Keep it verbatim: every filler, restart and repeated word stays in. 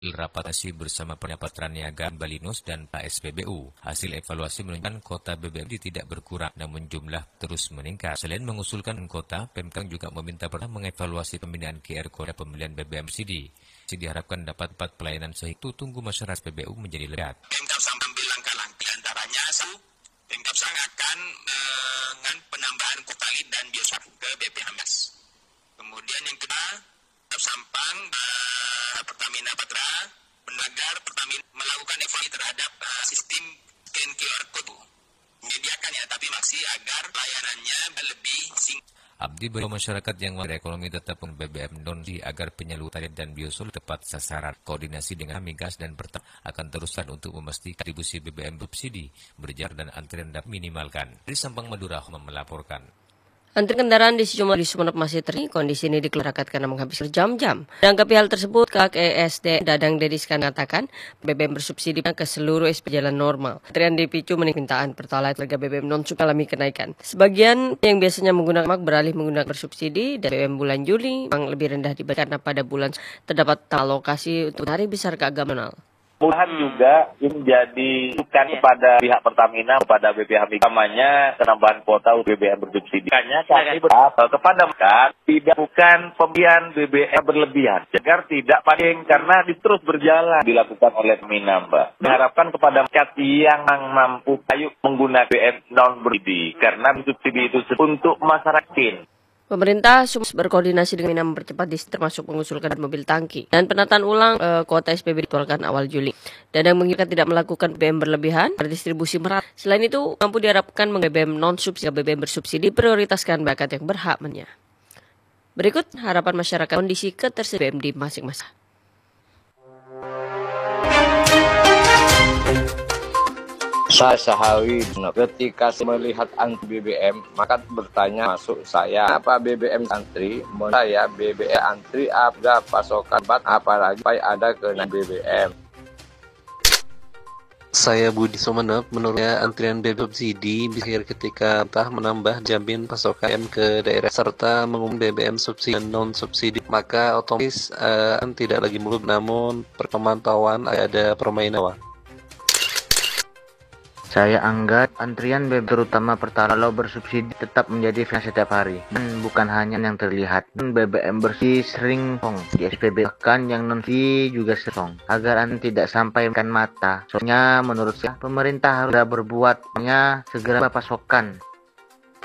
Rapatasi bersama Pendapatan Niaga Balinus dan P S P B U. Hasil evaluasi menunjukkan kuota B B M tidak berkurang, namun jumlah terus meningkat. Selain mengusulkan kuota, Pemkab juga meminta Pertamina mengevaluasi pembinaan Q R Code pembelian B B M subsidi. Diharapkan dapat dapat pelayanan sehingga tunggu masyarakat P B U menjadi legat. Pemkab sampai ambil langkah-langkah antaranya satu, Pemkab akan dengan penambahan kuota dan bioswab ke B P H M S. Kemudian yang kedua, Sampang, uh, Pertamina Patra, Benagar, Pertamina melakukan evaluasi terhadap uh, sistem scan Q R Code. Menyediakan ya, tapi masih agar pelayanannya lebih singkat. Abdi bagi masyarakat yang ekonomi tetap pun B B M non agar penyaluran dan biosol tepat sasaran. Koordinasi dengan Migas dan Pertamina akan teruskan untuk memastikan distribusi B B M subsidi berjalan dan antrian dapat minimalkan. Dari Sampang Madura melaporkan. Antrian kendaraan di sejumlah di Sumeneb masih terjadi. Kondisi ini dikeluarkan karena menghabiskan jam-jam. Menanggapi hal tersebut, K E S D Dadang Dediskan mengatakan B B M bersubsidi ke seluruh S P jalan normal. Antrian dipicu meningkatan pertalite harga B B M non subsidi alami kenaikan. Sebagian yang biasanya menggunakan mak beralih menggunakan bersubsidi dan B B M bulan Juli memang lebih rendah dibandingkan karena pada bulan terdapat alokasi untuk hari besar keagamaan. Mudahan juga menjadi bukan kepada pihak Pertamina, kepada B P H Migas, namanya penambahan kuota B B M bersubsidi. Hanya kami berharap kepada mereka tidak bukan pembelian B B M berlebihan, agar tidak paling karena terus berjalan dilakukan oleh Pertamina, Mbak. Diharapkan kepada masyarakat yang mampu ayo menggunakan B B M non bersubsidi karena subsidi itu untuk masyarakat. Pemerintah sukses berkoordinasi dengan mempercepat distribusi termasuk mengusulkan mobil tangki dan penataan ulang e, kuota S P B ditularkan awal Juli. Dadang mengingatkan tidak melakukan B B M berlebihan, berdistribusi merata. Selain itu, mampu diharapkan B B M non subsidi, B B M bersubsidi prioritaskan bakat yang berhak mennya. Berikut harapan masyarakat kondisi ketersediaan B B M di masing-masing. Saya Sahawi, ketika melihat antri B B M, maka bertanya masuk saya, apa B B M antri? Menurut saya B B M antri ada pasokan bat, apalagi ada kena B B M. Saya Budi Sumeneb, menurutnya antrian B B M subsidi berakhir ketika entah menambah jamin pasokan ke daerah serta mengumumkan B B M subsidi dan non subsidi, maka otomatis uh, tidak lagi muluk, namun perpemantauan ada permainan. Saya anggap antrian B B M terutama Pertalite kalau bersubsidi tetap menjadi fenomena setiap hari dan bukan hanya yang terlihat. B B M bersih sering song di S P B, bahkan yang non subsidi juga sering, agar anda tidak sampai makan mata. Soalnya menurut saya pemerintah harus berbuat, hanya segera pasokan